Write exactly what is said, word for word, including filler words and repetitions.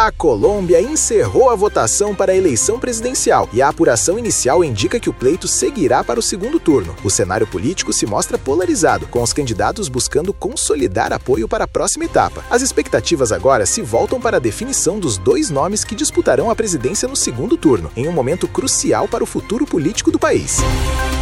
A Colômbia encerrou a votação para a eleição presidencial e a apuração inicial indica que o pleito seguirá para o segundo turno. O cenário político se mostra polarizado, com os candidatos buscando consolidar apoio para a próxima etapa. As expectativas agora se voltam para a definição dos dois nomes que disputarão a presidência no segundo turno, em um momento crucial para o futuro político do país.